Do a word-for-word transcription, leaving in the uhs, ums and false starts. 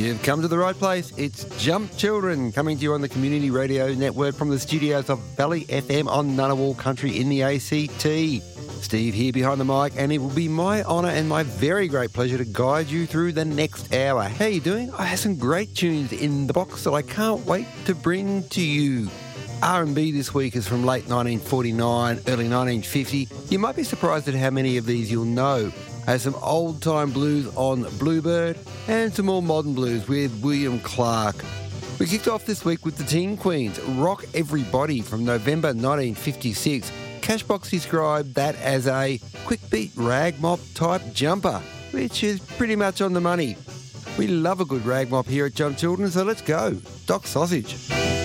You've come to the right place. It's Jump Children coming to you on the Community Radio Network from the studios of Valley F M on Ngunnawal Country in the A C T. Steve here behind the mic, and it will be my honour and my very great pleasure to guide you through the next hour. How you doing? I have some great tunes in the box that I can't wait to bring to you. R and B this week is from late nineteen forty-nine, early nineteen fifty. You might be surprised at how many of these you'll know. Has some old-time blues on Bluebird and some more modern blues with William Clark. We kicked off this week with the Teen Queens, Rock Everybody from November nineteen fifty-six. Cashbox described that as a quick beat rag mop type jumper, which is pretty much on the money. We love a good rag mop here at Jump Children, so let's go. Doc Sausage.